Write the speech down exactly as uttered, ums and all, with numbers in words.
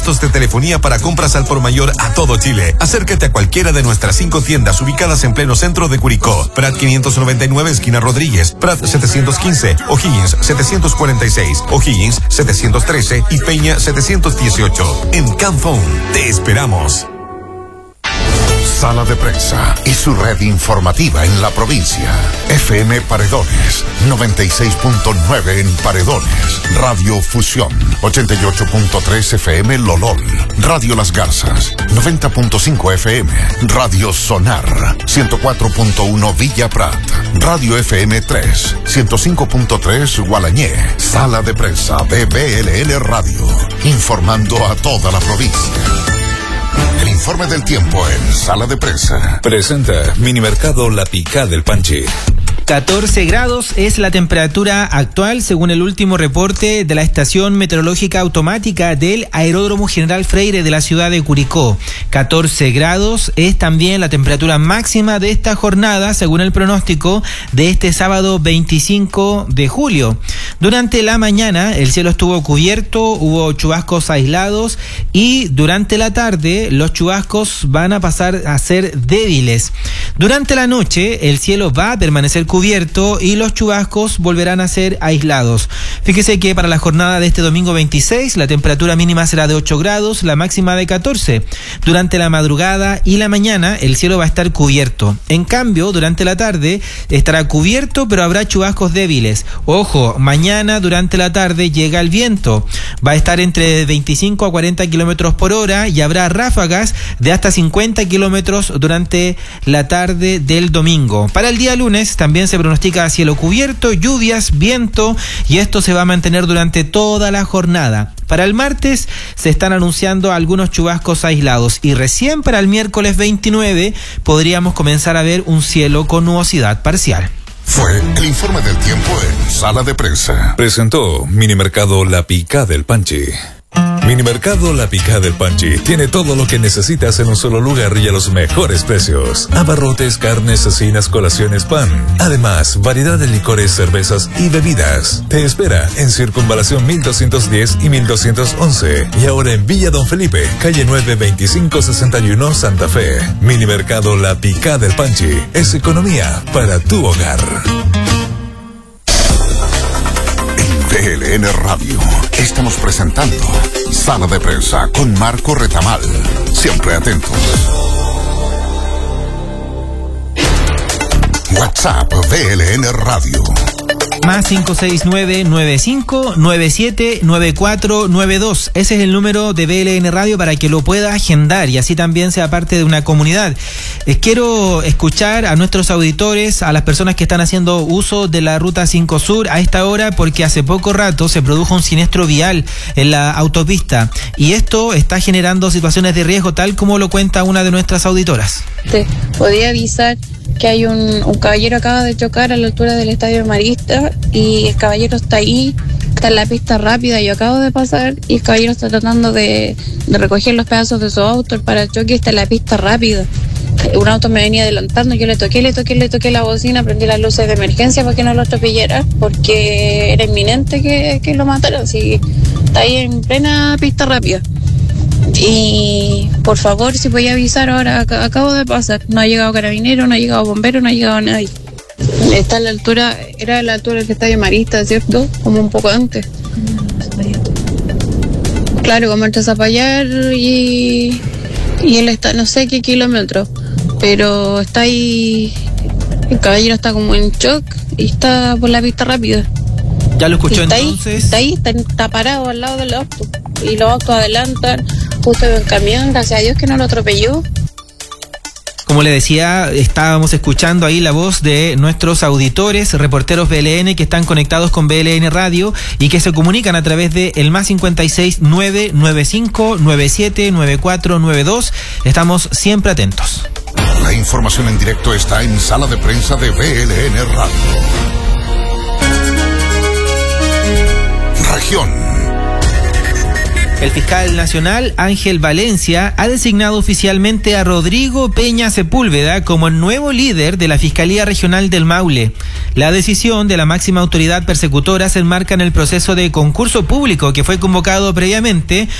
de telefonía para compras al por mayor a todo Chile. Acércate a cualquiera de nuestras cinco tiendas ubicadas en pleno centro de Curicó. Prat quinientos noventa y nueve, esquina Rodríguez. Prat setecientos quince, O'Higgins setecientos cuarenta y seis, O'Higgins setecientos trece y Peña setecientos dieciocho. En Camphone, te esperamos. Sala de Prensa y su red informativa en la provincia. F M Paredones, noventa y seis punto nueve en Paredones. Radio Fusión, ochenta y ocho punto tres F M Lolol. Radio Las Garzas, noventa punto cinco F M. Radio Sonar, ciento cuatro punto uno Villa Prat. Radio F M tres, ciento cinco punto tres Gualañé. Sala de Prensa de B L N Radio, informando a toda la provincia. El informe del tiempo en Sala de Prensa. Presenta Minimercado La Picá del Panchi. catorce grados es la temperatura actual según el último reporte de la estación meteorológica automática del Aeródromo General Freire de la ciudad de Curicó. catorce grados es también la temperatura máxima de esta jornada según el pronóstico de este sábado veinticinco de julio. Durante la mañana el cielo estuvo cubierto, hubo chubascos aislados y durante la tarde los chubascos van a pasar a ser débiles. Durante la noche el cielo va a permanecer cubierto y los chubascos volverán a ser aislados. Fíjese que para la jornada de este domingo veintiséis la temperatura mínima será de ocho grados, la máxima de catorce. Durante la madrugada y la mañana el cielo va a estar cubierto. En cambio, durante la tarde estará cubierto, pero habrá chubascos débiles. Ojo, mañana durante la tarde llega el viento. Va a estar entre veinticinco a cuarenta kilómetros por hora y habrá ráfagas de hasta cincuenta kilómetros durante la tarde del domingo. Para el día lunes también se pronostica cielo cubierto, lluvias, viento, y esto se va a mantener durante toda la jornada. Para el martes se están anunciando algunos chubascos aislados y recién para el miércoles veintinueve podríamos comenzar a ver un cielo con nubosidad parcial. Fue el informe del tiempo en Sala de Prensa. Presentó Minimercado La Picá del Panchi. Minimercado La Picá del Panchi tiene todo lo que necesitas en un solo lugar y a los mejores precios. Abarrotes, carnes, cecinas, colaciones, pan. Además, variedad de licores, cervezas y bebidas. Te espera en Circunvalación mil doscientos diez y mil doscientos once. Y ahora en Villa Don Felipe, calle nueve, veinticinco sesenta y uno, Santa Fe. Minimercado La Picá del Panchi es economía para tu hogar. B L N Radio. Estamos presentando Sala de Prensa con Marco Retamal. Siempre atentos. WhatsApp B L N Radio. Más cinco seis nueve, nueve cinco nueve siete, nueve cuatro nueve dos. Ese es el número de B L N Radio para que lo pueda agendar y así también sea parte de una comunidad. Eh, quiero escuchar a nuestros auditores, a las personas que están haciendo uso de la Ruta cinco Sur a esta hora, porque hace poco rato se produjo un siniestro vial en la autopista y esto está generando situaciones de riesgo, tal como lo cuenta una de nuestras auditoras. Te podía avisar que hay un, un caballero acaba de chocar a la altura del Estadio Marista y el caballero está ahí, está en la pista rápida, yo acabo de pasar y el caballero está tratando de, de recoger los pedazos de su auto, el parachoque está en la pista rápida. Un auto me venía adelantando, yo le toqué, le toqué, le toqué la bocina, prendí las luces de emergencia para que no lo atropellara, porque era inminente que, que lo mataran, si está ahí en plena pista rápida. Y por favor, si podía avisar ahora, ac- acabo de pasar, no ha llegado carabinero, no ha llegado bombero, no ha llegado nadie. Está a la altura, era a la altura del Estadio Marista, ¿cierto? Como un poco antes. Claro, como entre Zapallar y, y él está, no sé qué kilómetro, pero está ahí, el caballero está como en shock y está por la pista rápida. ¿Ya lo escuchó está entonces? Ahí, está ahí, está, está parado al lado del auto y los autos adelantan, justo en el camión, gracias a Dios que no lo atropelló. Como le decía, estábamos escuchando ahí la voz de nuestros auditores, reporteros B L N que están conectados con B L N Radio y que se comunican a través de el más cincuenta y seis, nueve nueve cinco, nueve siete, nueve cuatro nueve dos. Estamos siempre atentos. La información en directo está en Sala de Prensa de B L N Radio. Región. El fiscal nacional Ángel Valencia ha designado oficialmente a Rodrigo Peña Sepúlveda como el nuevo líder de la Fiscalía Regional del Maule. La decisión de la máxima autoridad persecutora se enmarca en el proceso de concurso público que fue convocado previamente